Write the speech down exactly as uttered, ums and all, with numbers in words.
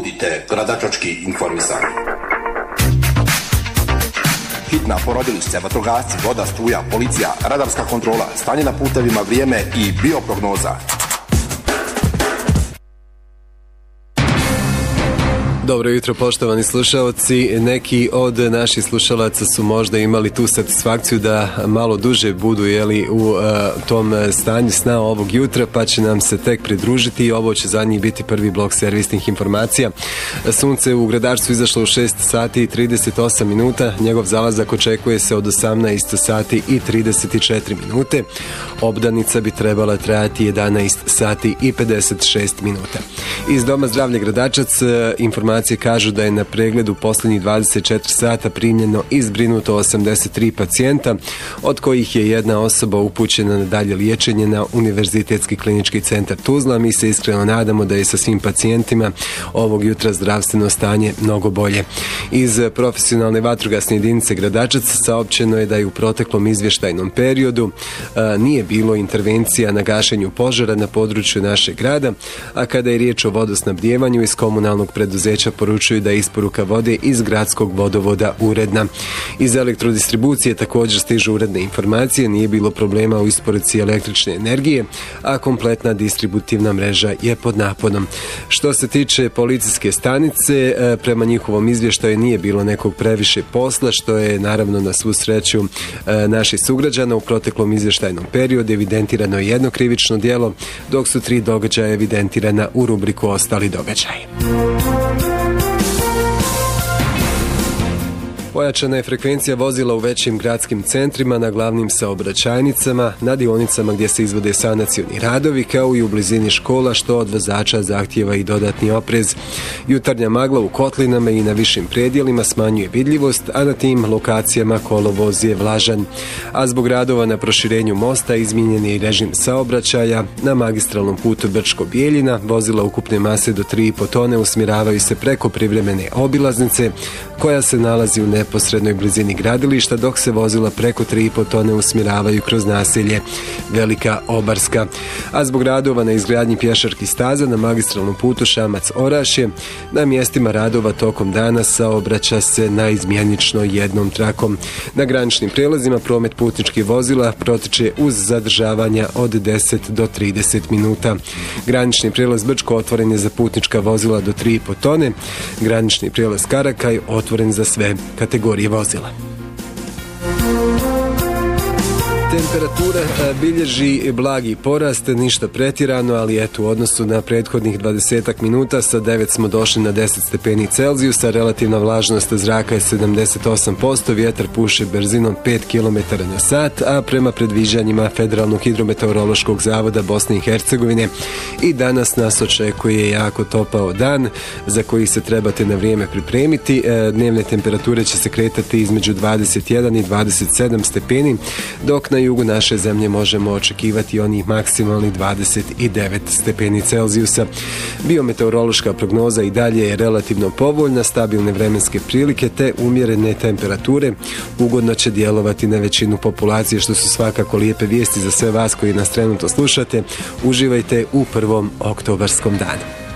Budite gradačački informisani. Hitna, porodilište, vatrogasci, voda, struja, policija, radarska kontrola, stanje na putevima, vrijeme i bioprognoza. Dobro jutro, poštovani slušalci. Neki od naših slušalaca su možda imali tu satisfakciju da malo duže budu jeli, u uh, tom stanju sna ovog jutra, pa će nam se tek pridružiti i ovo će za njih biti prvi blok servisnih informacija. Sunce u Gradačcu izašlo u šest sati i trideset osam minuta, njegov zalazak očekuje se od osamnaest sati i trideset četiri minute. Obdanica bi trebala trajati jedanaest sati i pedeset šest minuta. Iz Doma zdravlja Gradačac informacija kažu da je na pregledu posljednjih dvadeset četiri sata primljeno i zbrinuto osamdeset tri pacijenta, od kojih je jedna osoba upućena na dalje liječenje na Univerzitetski klinički centar Tuzla. Mi se iskreno nadamo da je sa svim pacijentima ovog jutra zdravstveno stanje mnogo bolje. Iz profesionalne vatrogasne jedinice Gradačac saopćeno je da je u proteklom izvještajnom periodu a, nije bilo intervencija na gašenju požara na području našeg grada, a kada je riječ o vodosnabdijevanju, iz komunalnog preduzeća poručuju da je isporuka vode iz gradskog vodovoda uredna. Iz elektrodistribucije također stižu uredne informacije, nije bilo problema u isporuci električne energije, a kompletna distributivna mreža je pod naponom. Što se tiče policijske stanice, prema njihovom izvještaju nije bilo nekog previše posla, što je naravno na svu sreću naših sugrađana. U proteklom izvještajnom periodu evidentirano je jedno krivično djelo, dok su tri događaja evidentirana u rubriku ostali događaji. Pojačana je frekvencija vozila u većim gradskim centrima, na glavnim saobraćajnicama, na dionicama gdje se izvode sanacioni radovi, kao i u blizini škola, što od vozača zahtijeva i dodatni oprez. Jutarnja magla u kotlinama i na višim predjelima smanjuje vidljivost, a na tim lokacijama kolovoz je vlažan. A zbog radova na proširenju mosta izmijenjen je i režim saobraćaja. Na magistralnom putu Brčko-Bijeljina vozila ukupne mase do tri i po tone usmjeravaju se preko privremene obilaznice, koja se nalazi u neposrednoj blizini gradilišta, dok se vozila preko tri i po tone usmjeravaju kroz naselje Velika Obarska. A zbog radova na izgradnji pješačkih staza na magistralnom putu Šamac-Orašje, na mjestima radova tokom dana saobraća se na izmjenično jednom trakom. Na graničnim prijelazima promet putničkih vozila protiče uz zadržavanja od deset do trideset minuta. Granični prijelaz Brčko otvoren je za putnička vozila do tri i po tone, granični prijelaz Karakaj otvoren za sve kategorije vozila. Temperatura bilježi blagi porast, ništa pretjerano, ali eto, u odnosu na prethodnih dvadesetak minuta sa devet smo došli na deset stepeni Celzijusa, relativna vlažnost zraka je sedamdeset osam posto, vjetar puše brzinom pet kilometara na sat, a prema predviđanjima Federalnog hidrometeorološkog zavoda Bosne i Hercegovine i danas nas očekuje jako topao dan za koji se trebate na vrijeme pripremiti. Dnevne temperature će se kretati između dvadeset jedan i dvadeset sedam stepeni, dok na jugu naše zemlje možemo očekivati onih maksimalnih dvadeset devet stepeni Celzijusa. Biometeorološka prognoza i dalje je relativno povoljna, stabilne vremenske prilike te umjerene temperature ugodno će djelovati na većinu populacije, što su svakako lijepe vijesti za sve vas koji nas trenutno slušate. Uživajte u prvom oktobarskom danu.